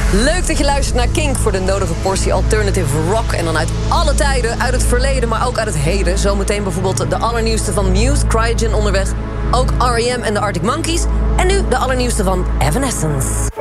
Leuk dat je luistert naar Kink voor de nodige portie alternative rock. En dan uit alle tijden, uit het verleden, maar ook uit het heden. Zometeen bijvoorbeeld de allernieuwste van Muse, Cryogen onderweg. Ook R.E.M. en de Arctic Monkeys. En nu de allernieuwste van Evanescence.